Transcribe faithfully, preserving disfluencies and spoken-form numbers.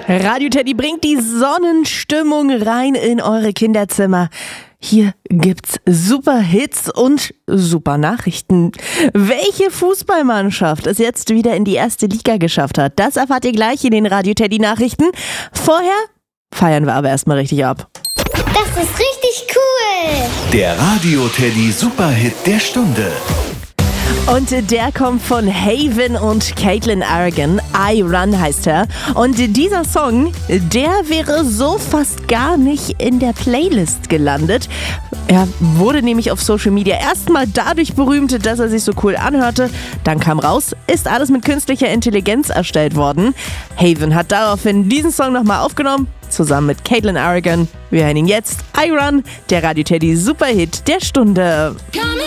Radio Teddy bringt die Sonnenstimmung rein in eure Kinderzimmer. Hier gibt's super Hits und super Nachrichten. Welche Fußballmannschaft es jetzt wieder in die erste Liga geschafft hat, das erfahrt ihr gleich in den Radio Teddy Nachrichten. Vorher feiern wir aber erstmal richtig ab. Das ist richtig cool! Der Radio Teddy Superhit der Stunde. Und der kommt von Haven und Caitlin Aragon. I Run heißt er. Und dieser Song, der wäre so fast gar nicht in der Playlist gelandet. Er wurde nämlich auf Social Media erstmal dadurch berühmt, dass er sich so cool anhörte. Dann kam raus, ist alles mit künstlicher Intelligenz erstellt worden. Haven hat daraufhin diesen Song nochmal aufgenommen, zusammen mit Caitlin Aragon. Wir hören ihn jetzt. I Run, der Radio Teddy Superhit der Stunde.